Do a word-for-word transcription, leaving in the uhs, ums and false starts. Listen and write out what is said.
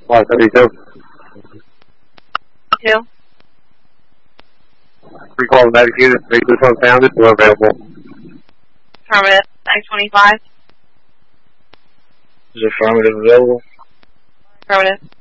five seventy-two. Two. Recall the medic unit, make this one founded, we're available. Affirmative. nine twenty-five. Is affirmative available? Affirmative.